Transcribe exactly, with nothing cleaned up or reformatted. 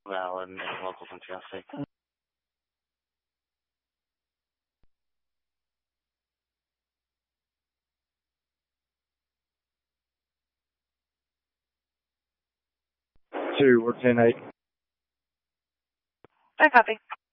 Valid, make local from traffic. Two, we're ten eight. I copy.